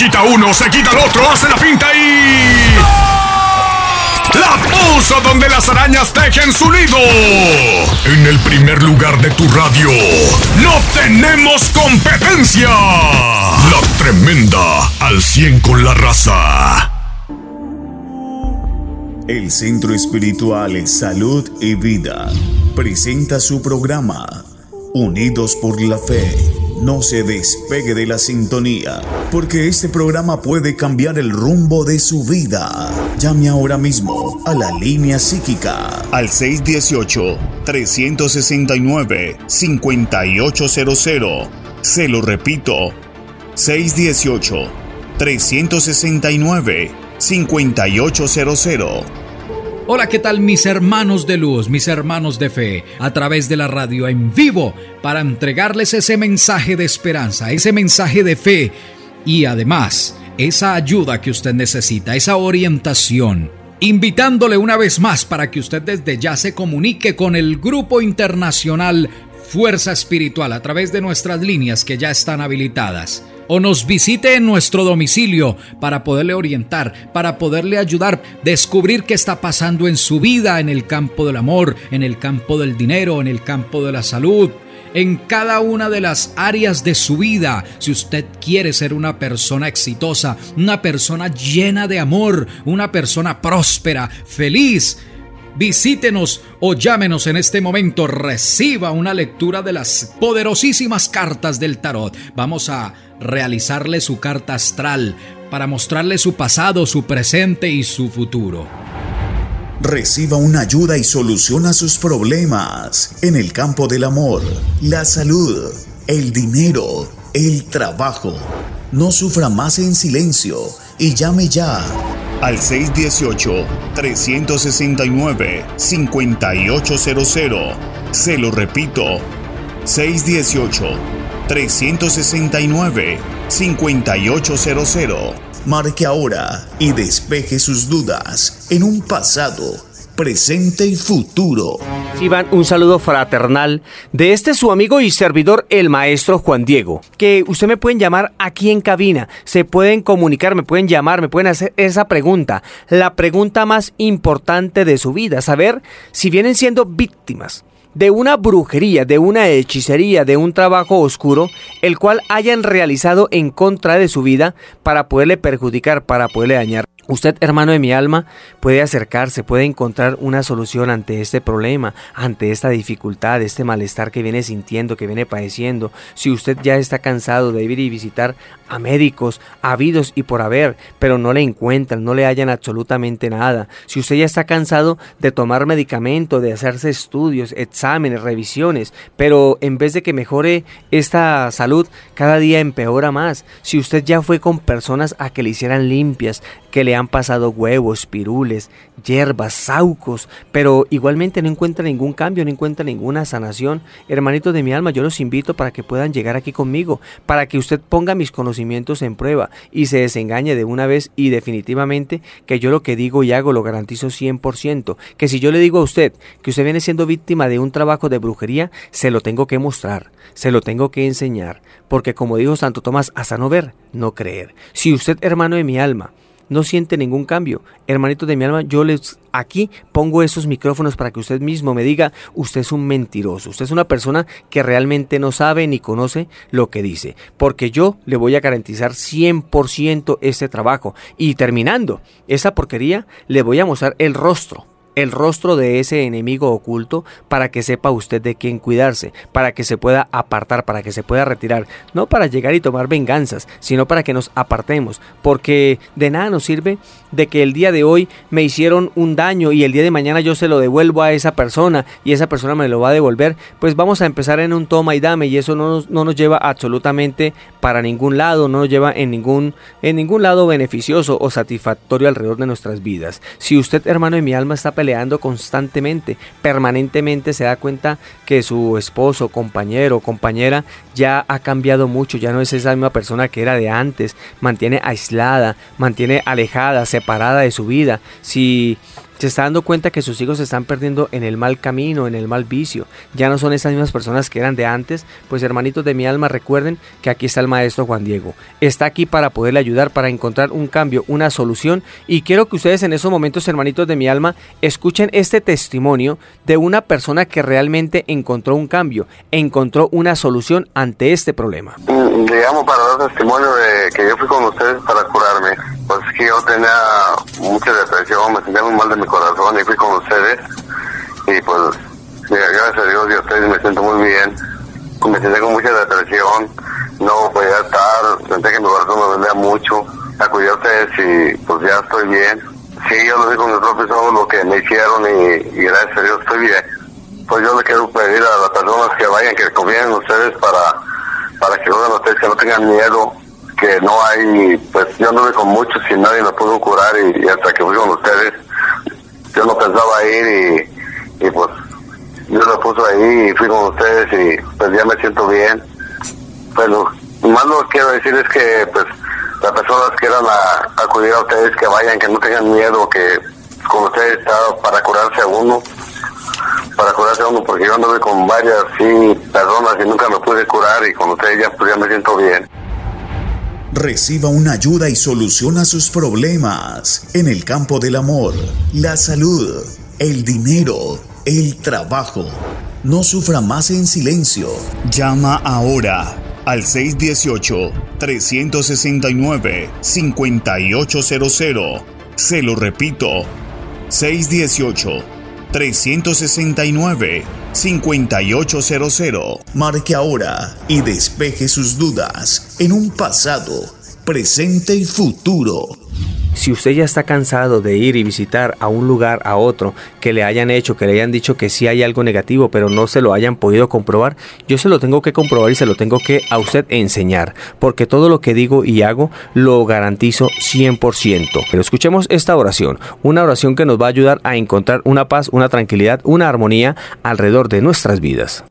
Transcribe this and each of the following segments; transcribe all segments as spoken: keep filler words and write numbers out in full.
quita uno, se quita el otro, hace la finta y... ¡la puso donde las arañas tejen su nido! En el primer lugar de tu radio, ¡no tenemos competencia! La Tremenda, al cien con la raza. El Centro Espiritual Salud y Vida presenta su programa Unidos por la Fe. No se despegue de la sintonía, porque este programa puede cambiar el rumbo de su vida. Llame ahora mismo a la línea psíquica al seis uno ocho, tres seis nueve, cinco ocho cero cero. Se lo repito, seis uno ocho, tres seis nueve, cinco ocho cero cero. Hola, ¿qué tal mis hermanos de luz, mis hermanos de fe? A través de la radio en vivo para entregarles ese mensaje de esperanza, ese mensaje de fe y además esa ayuda que usted necesita, esa orientación. Invitándole una vez más para que usted desde ya se comunique con el Grupo Internacional Fuerza Espiritual a través de nuestras líneas que ya están habilitadas. O nos visite en nuestro domicilio para poderle orientar, para poderle ayudar, descubrir qué está pasando en su vida, en el campo del amor, en el campo del dinero, en el campo de la salud, en cada una de las áreas de su vida. Si usted quiere ser una persona exitosa, una persona llena de amor, una persona próspera, feliz, visítenos o llámenos en este momento. Reciba una lectura de las poderosísimas cartas del tarot. Vamos a realizarle su carta astral para mostrarle su pasado, su presente y su futuro. Reciba una ayuda y soluciona sus problemas en el campo del amor, la salud, el dinero, el trabajo. No sufra más en silencio y llame ya al seis uno ocho, tres seis nueve, cinco ocho cero cero. Se lo repito, seis uno ocho, tres seis nueve, cinco ocho cero cero. Marque ahora y despeje sus dudas en un pasado, presente y futuro. Iván, un saludo fraternal de este su amigo y servidor, el maestro Juan Diego, que usted me pueden llamar aquí en cabina, se pueden comunicar, me pueden llamar, me pueden hacer esa pregunta, la pregunta más importante de su vida, saber si vienen siendo víctimas de una brujería, de una hechicería, de un trabajo oscuro, el cual hayan realizado en contra de su vida para poderle perjudicar, para poderle dañar. Usted, hermano de mi alma, puede acercarse, puede encontrar una solución ante este problema, ante esta dificultad, este malestar que viene sintiendo, que viene padeciendo. Si usted ya está cansado de ir y visitar a médicos habidos y por haber, pero no le encuentran, no le hallan absolutamente nada. Si usted ya está cansado de tomar medicamento, de hacerse estudios, exámenes, revisiones, pero en vez de que mejore esta salud, cada día empeora más. Si usted ya fue con personas a que le hicieran limpias, que le han pasado huevos, pirules, hierbas, saucos, pero igualmente no encuentra ningún cambio, no encuentra ninguna sanación. Hermanitos de mi alma, yo los invito para que puedan llegar aquí conmigo, para que usted ponga mis conocimientos en prueba y se desengañe de una vez y definitivamente que yo lo que digo y hago lo garantizo cien por ciento, que si yo le digo a usted que usted viene siendo víctima de un trabajo de brujería, se lo tengo que mostrar, se lo tengo que enseñar, porque como dijo Santo Tomás, hasta no ver, no creer. Si usted, hermano de mi alma, no siente ningún cambio, hermanito de mi alma, yo les aquí pongo esos micrófonos para que usted mismo me diga, usted es un mentiroso, usted es una persona que realmente no sabe ni conoce lo que dice, porque yo le voy a garantizar cien por ciento este trabajo, y terminando esa porquería le voy a mostrar el rostro, el rostro de ese enemigo oculto, para que sepa usted de quién cuidarse, para que se pueda apartar, para que se pueda retirar, no para llegar y tomar venganzas, sino para que nos apartemos, porque de nada nos sirve de que el día de hoy me hicieron un daño y el día de mañana yo se lo devuelvo a esa persona y esa persona me lo va a devolver. Pues vamos a empezar en un toma y dame, y eso no nos, no nos lleva absolutamente para ningún lado, no nos lleva en ningún, en ningún lado beneficioso o satisfactorio alrededor de nuestras vidas. Si usted, hermano de mi alma, está peleando constantemente, permanentemente, se da cuenta que su esposo, compañero, compañera ya ha cambiado mucho, ya no es esa misma persona que era de antes, mantiene aislada, mantiene alejada, separada de su vida. Si Se está dando cuenta que sus hijos se están perdiendo en el mal camino, en el mal vicio. Ya no son esas mismas personas que eran de antes. Pues hermanitos de mi alma, recuerden que aquí está el maestro Juan Diego. Está aquí para poderle ayudar, para encontrar un cambio, una solución. Y quiero que ustedes en esos momentos, hermanitos de mi alma, escuchen este testimonio de una persona que realmente encontró un cambio, encontró una solución ante este problema. Le llamo para dar testimonio de que yo fui con ustedes para curarme. Pues es que yo tenía mucha depresión, me sentía muy mal de mi corazón y fui con ustedes. Y pues, mira, gracias a Dios y a ustedes me siento muy bien. Me sentía con mucha depresión, no podía estar, sentía que mi corazón me dolía mucho. Acudí a ustedes y pues ya estoy bien. Sí, yo lo vi con mis propios ojos lo que me hicieron y, y gracias a Dios estoy bien. Pues yo le quiero pedir a las personas que vayan, que confíen en ustedes para, para que vayan ustedes, que no tengan miedo, que no hay, pues yo anduve con muchos y nadie me pudo curar y, y hasta que fui con ustedes, yo no pensaba ir y, y pues yo lo puse ahí y fui con ustedes y pues ya me siento bien. Pues lo más lo que quiero decir es que pues las personas que quieran a, a acudir a ustedes, que vayan, que no tengan miedo, que con ustedes está para curarse a uno, para curarse a uno, porque yo anduve con varias sí, personas y nunca me pude curar y con ustedes ya, pues ya me siento bien. Reciba una ayuda y soluciona sus problemas en el campo del amor, la salud, el dinero, el trabajo. No sufra más en silencio. Llama ahora al seis uno ocho, tres seis nueve, cinco ocho cero cero. Se lo repito, seis uno ocho, tres seis nueve, cinco ocho cero cero. Marque ahora y despeje sus dudas en un pasado, presente y futuro. Si usted ya está cansado de ir y visitar a un lugar, a otro, que le hayan hecho, que le hayan dicho que sí hay algo negativo, pero no se lo hayan podido comprobar, yo se lo tengo que comprobar y se lo tengo que a usted enseñar, porque todo lo que digo y hago lo garantizo cien por ciento. Pero escuchemos esta oración, una oración que nos va a ayudar a encontrar una paz, una tranquilidad, una armonía alrededor de nuestras vidas.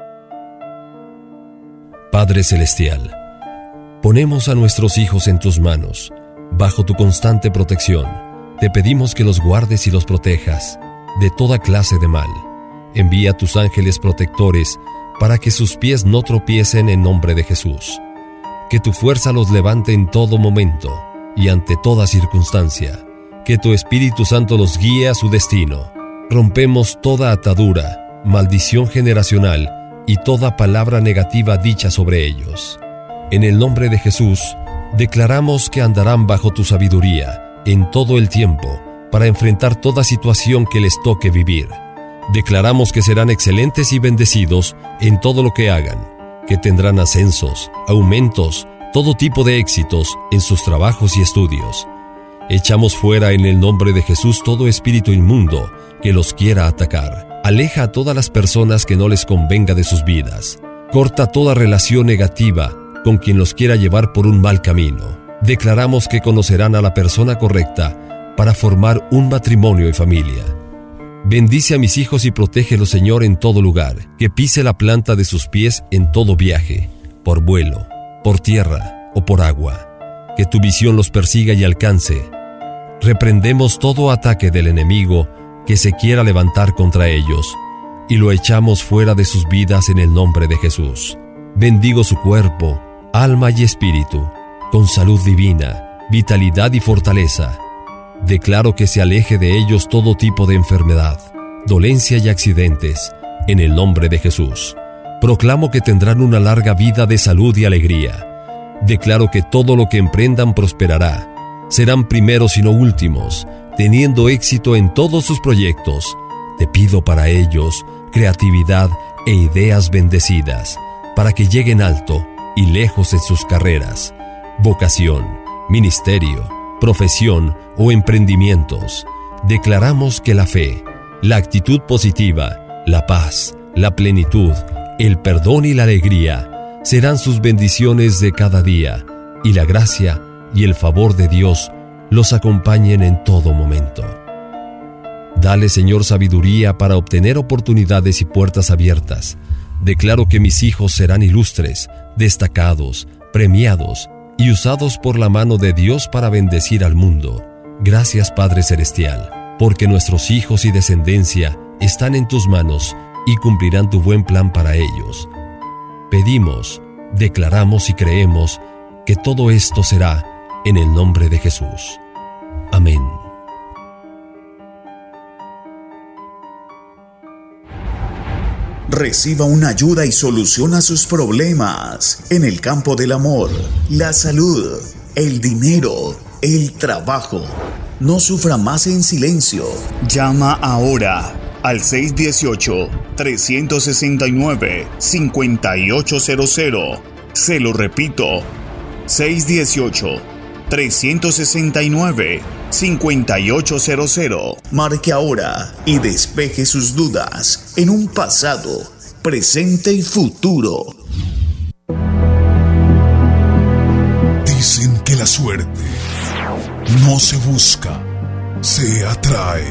Padre Celestial, ponemos a nuestros hijos en tus manos. Bajo tu constante protección, te pedimos que los guardes y los protejas de toda clase de mal. Envía tus ángeles protectores para que sus pies no tropiecen en nombre de Jesús. Que tu fuerza los levante en todo momento y ante toda circunstancia. Que tu Espíritu Santo los guíe a su destino. Rompemos toda atadura, maldición generacional y toda palabra negativa dicha sobre ellos. En el nombre de Jesús, declaramos que andarán bajo tu sabiduría en todo el tiempo para enfrentar toda situación que les toque vivir. Declaramos que serán excelentes y bendecidos en todo lo que hagan, que tendrán ascensos, aumentos, todo tipo de éxitos en sus trabajos y estudios. Echamos fuera en el nombre de Jesús todo espíritu inmundo que los quiera atacar. Aleja a todas las personas que no les convenga de sus vidas. Corta toda relación negativa con quien los quiera llevar por un mal camino. Declaramos que conocerán a la persona correcta para formar un matrimonio y familia. Bendice a mis hijos y protégelos, Señor, en todo lugar, que pise la planta de sus pies en todo viaje, por vuelo, por tierra o por agua. Que tu visión los persiga y alcance. Reprendemos todo ataque del enemigo que se quiera levantar contra ellos y lo echamos fuera de sus vidas en el nombre de Jesús. Bendigo su cuerpo, alma y espíritu, con salud divina, vitalidad y fortaleza. Declaro que se aleje de ellos todo tipo de enfermedad, dolencia y accidentes, en el nombre de Jesús. Proclamo que tendrán una larga vida de salud y alegría. Declaro que todo lo que emprendan prosperará. Serán primeros y no últimos, teniendo éxito en todos sus proyectos. Te pido para ellos creatividad e ideas bendecidas, para que lleguen alto y lejos en sus carreras, vocación, ministerio, profesión o emprendimientos. Declaramos que la fe, la actitud positiva, la paz, la plenitud, el perdón y la alegría serán sus bendiciones de cada día, y la gracia y el favor de Dios los acompañen en todo momento. Dale, Señor, sabiduría para obtener oportunidades y puertas abiertas. Declaro que mis hijos serán ilustres, destacados, premiados y usados por la mano de Dios para bendecir al mundo. Gracias, Padre Celestial. porque nuestros hijos y descendencia están en tus manos y cumplirán tu buen plan para ellos. Pedimos, declaramos y creemos que todo esto será en el nombre de Jesús. Amén. Reciba una ayuda y solución a sus problemas en el campo del amor, la salud, el dinero, el trabajo. No sufra más en silencio. Llama ahora al seis uno ocho, tres seis nueve, cinco ocho cero cero. Se lo repito, seis uno ocho, tres seis nueve, cinco ocho cero cero. Marque ahora y despeje sus dudas en un pasado, presente y futuro. Dicen que la suerte no se busca, se atrae.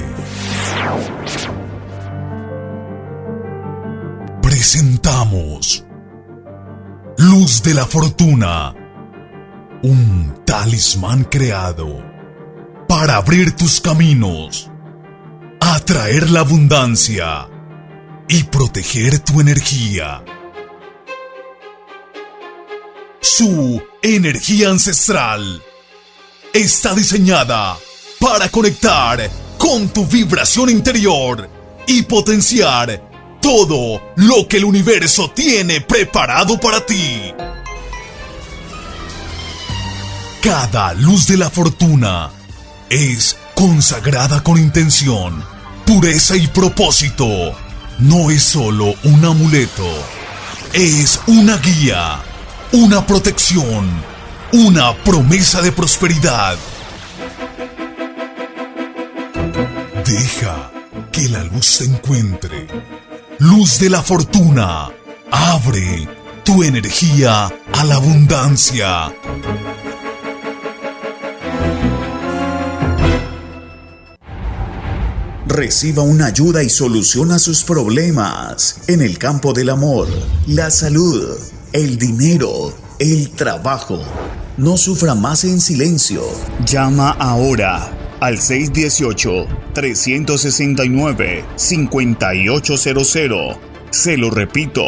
Presentamos Luz de la Fortuna, un talismán creado para abrir tus caminos, atraer la abundancia y proteger tu energía. Su energía ancestral está diseñada para conectar con tu vibración interior y potenciar todo lo que el universo tiene preparado para ti. Cada luz de la fortuna es consagrada con intención, pureza y propósito. No es solo un amuleto, es una guía, una protección, una promesa de prosperidad. Deja que la luz te encuentre. Luz de la fortuna, abre tu energía a la abundancia. Reciba una ayuda y solución a sus problemas en el campo del amor, la salud, el dinero, el trabajo. No sufra más en silencio. Llama ahora al seis uno ocho, tres seis nueve, cinco ocho cero cero. Se lo repito,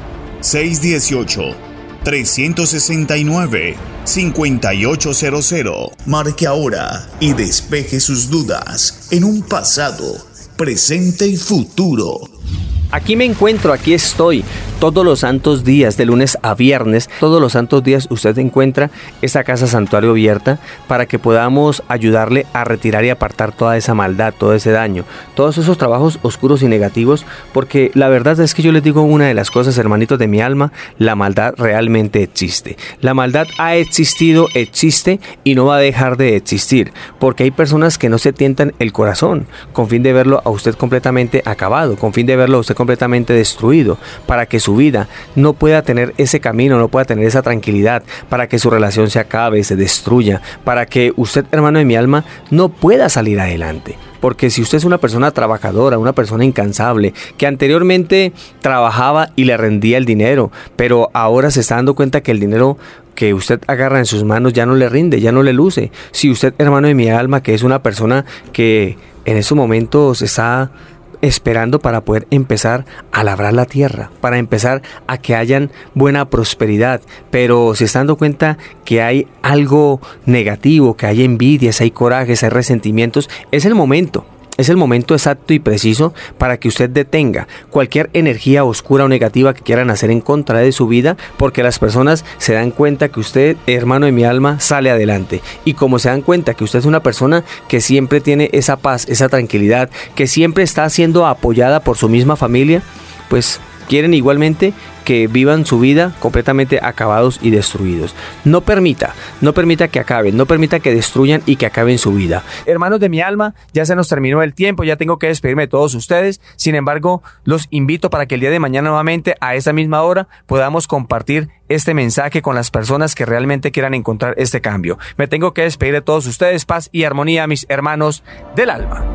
seis uno ocho, tres seis nueve, cinco ocho cero cero. Marque ahora y despeje sus dudas en un pasado, presente y futuro. Aquí me encuentro, aquí estoy, todos los santos días, de lunes a viernes, todos los santos días usted encuentra esa casa santuario abierta para que podamos ayudarle a retirar y apartar toda esa maldad, todo ese daño, todos esos trabajos oscuros y negativos, porque la verdad es que yo les digo una de las cosas, hermanitos de mi alma, la maldad realmente existe. La maldad ha existido, existe y no va a dejar de existir, porque hay personas que no se tientan el corazón con fin de verlo a usted completamente acabado, con fin de verlo a usted completamente destruido, para que su vida no pueda tener ese camino, no pueda tener esa tranquilidad, para que su relación se acabe, se destruya, para que usted, hermano de mi alma, no pueda salir adelante. Porque si usted es una persona trabajadora, una persona incansable, que anteriormente trabajaba y le rendía el dinero, pero ahora se está dando cuenta que el dinero que usted agarra en sus manos ya no le rinde, ya no le luce. Si usted, hermano de mi alma, que es una persona que en estos momentos está esperando para poder empezar a labrar la tierra, para empezar a que hayan buena prosperidad, pero se está dando cuenta que hay algo negativo, que hay envidias, hay corajes, hay resentimientos, es el momento. Es el momento exacto y preciso para que usted detenga cualquier energía oscura o negativa que quieran hacer en contra de su vida, porque las personas se dan cuenta que usted, hermano de mi alma, sale adelante. Y como se dan cuenta que usted es una persona que siempre tiene esa paz, esa tranquilidad, que siempre está siendo apoyada por su misma familia, pues quieren igualmente que vivan su vida completamente acabados y destruidos. No permita, no permita que acaben, no permita que destruyan y que acaben su vida. Hermanos de mi alma, ya se nos terminó el tiempo, ya tengo que despedirme de todos ustedes. Sin embargo, los invito para que el día de mañana nuevamente a esta misma hora podamos compartir este mensaje con las personas que realmente quieran encontrar este cambio. Me tengo que despedir de todos ustedes. Paz y armonía, mis hermanos del alma.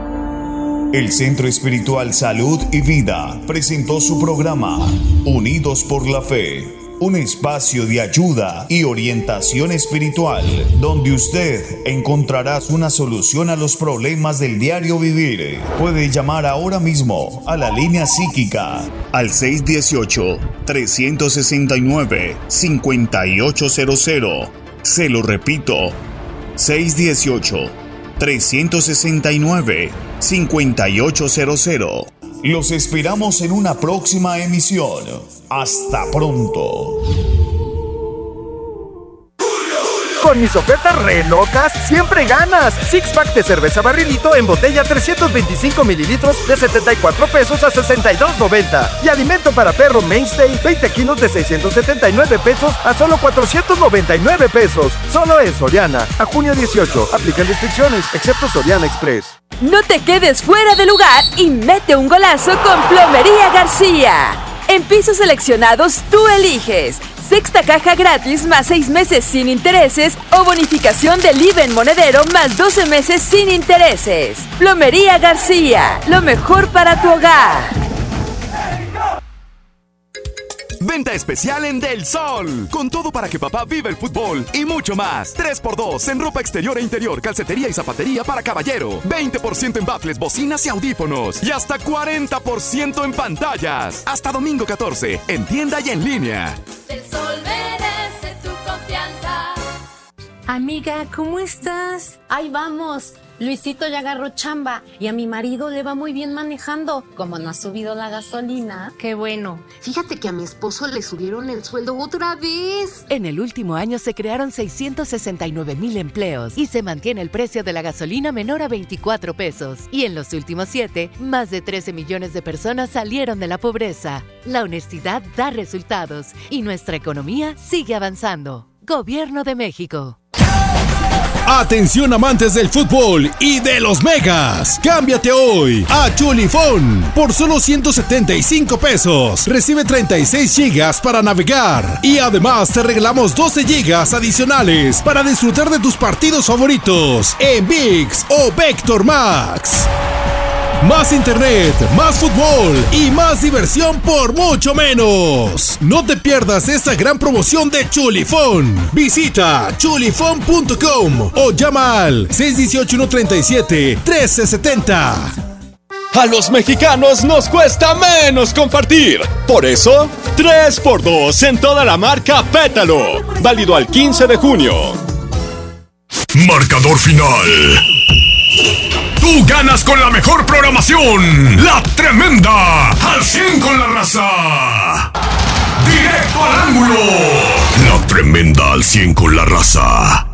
El Centro Espiritual Salud y Vida presentó su programa Unidos por la Fe. un espacio de ayuda y orientación espiritual, donde usted encontrará una solución a los problemas del diario vivir. Puede llamar ahora mismo a la línea psíquica al seis uno ocho, tres seis nueve, cinco ocho cero cero. Se lo repito, seis uno ocho, tres seis nueve, cinco ocho cero cero. Los esperamos en una próxima emisión. Hasta pronto. Con mis ofertas re locas, siempre ganas. Six pack de cerveza Barrilito en botella trescientos veinticinco mililitros de setenta y cuatro pesos a sesenta y dos noventa. Y alimento para perro Mainstay, veinte kilos de seiscientos setenta y nueve pesos a solo cuatrocientos noventa y nueve pesos. Solo en Soriana. A junio dieciocho. Aplican restricciones, excepto Soriana Express. No te quedes fuera de lugar y mete un golazo con Plomería García. En pisos seleccionados tú eliges. Sexta caja gratis más seis meses sin intereses o bonificación del I V A en monedero más doce meses sin intereses. Plomería García, lo mejor para tu hogar. Venta especial en Del Sol, con todo para que papá viva el fútbol y mucho más. tres por dos en ropa exterior e interior, calcetería y zapatería para caballero. veinte por ciento en baffles, bocinas y audífonos. Y hasta cuarenta por ciento en pantallas. Hasta domingo catorce, en tienda y en línea. Del Sol merece tu confianza. Amiga, ¿cómo estás? Ahí vamos. Luisito ya agarró chamba y a mi marido le va muy bien manejando. Como no ha subido la gasolina. Qué bueno. Fíjate que a mi esposo le subieron el sueldo otra vez. En el último año se crearon seiscientos sesenta y nueve mil empleos y se mantiene el precio de la gasolina menor a veinticuatro pesos. Y en los últimos siete, más de trece millones de personas salieron de la pobreza. La honestidad da resultados y nuestra economía sigue avanzando. Gobierno de México. Atención amantes del fútbol y de los megas. Cámbiate hoy a Chulifón. Por solo ciento setenta y cinco pesos. Recibe treinta y seis gigas para navegar. Y además te regalamos doce gigas adicionales para disfrutar de tus partidos favoritos en ViX o Vector Max. Más internet, más fútbol y más diversión por mucho menos. No te pierdas esta gran promoción de Chulifón. Visita chulifón punto com o llama al seis uno ocho, uno tres siete, uno tres siete cero. A los mexicanos nos cuesta menos compartir. Por eso, tres por dos en toda la marca Pétalo. Válido al quince de junio. Marcador final. Tú ganas con la mejor programación. La Tremenda. Al cien con la raza. Directo al ángulo. La Tremenda al cien con la raza.